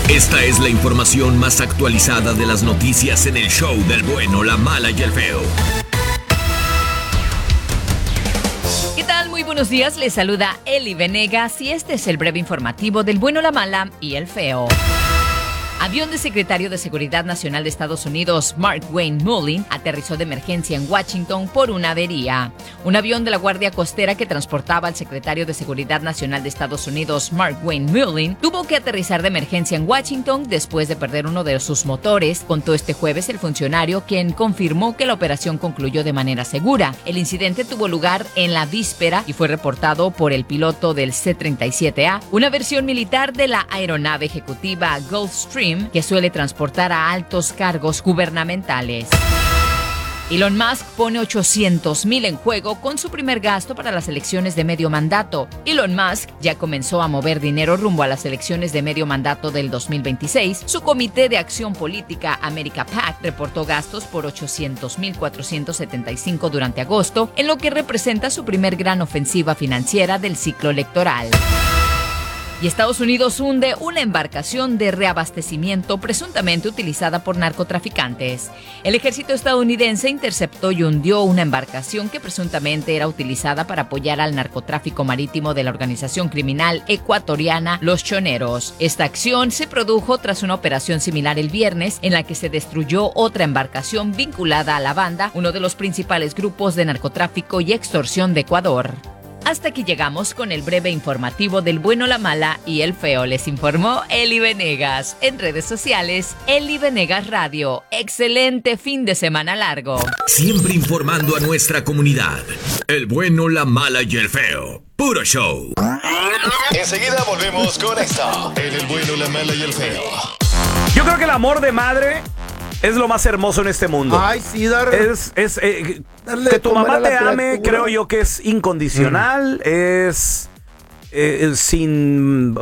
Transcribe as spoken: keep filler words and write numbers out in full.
Esta es la información más actualizada de las noticias en el show del bueno, la mala y el feo. ¿Qué tal? Muy buenos días, les saluda Eli Venegas y este es el breve informativo del bueno, la mala y el feo. Avión del secretario de Seguridad Nacional de Estados Unidos, Mark Wayne Mullin, aterrizó de emergencia en Washington por una avería. Un avión de la Guardia Costera que transportaba al secretario de Seguridad Nacional de Estados Unidos, Mark Wayne Mullin, tuvo que aterrizar de emergencia en Washington después de perder uno de sus motores, contó este jueves el funcionario, quien confirmó que la operación concluyó de manera segura. El incidente tuvo lugar en la víspera y fue reportado por el piloto del C treinta y siete A, una versión militar de la aeronave ejecutiva Gulfstream, que suele transportar a altos cargos gubernamentales. Elon Musk pone ochocientos mil en juego con su primer gasto para las elecciones de medio mandato. Elon Musk ya comenzó a mover dinero rumbo a las elecciones de medio mandato del dos mil veintiséis. Su Comité de Acción Política, America PAC, reportó gastos por ochocientos mil cuatrocientos setenta y cinco durante agosto, en lo que representa su primer gran ofensiva financiera del ciclo electoral. Y Estados Unidos hunde una embarcación de reabastecimiento presuntamente utilizada por narcotraficantes. El ejército estadounidense interceptó y hundió una embarcación que presuntamente era utilizada para apoyar al narcotráfico marítimo de la organización criminal ecuatoriana Los Choneros. Esta acción se produjo tras una operación similar el viernes en la que se destruyó otra embarcación vinculada a la banda, uno de los principales grupos de narcotráfico y extorsión de Ecuador. Hasta aquí llegamos con el breve informativo del bueno, la mala y el feo. Les informó Eli Venegas. En redes sociales, Eli Venegas Radio. Excelente fin de semana largo. Siempre informando a nuestra comunidad. El bueno, la mala y el feo. Puro show. Enseguida volvemos con esto. En el bueno, la mala y el feo. Yo creo que el amor de madre es lo más hermoso en este mundo. Ay, sí, dar... Es, es eh, que tu mamá te ame, creo yo que es incondicional, mm. es eh, sin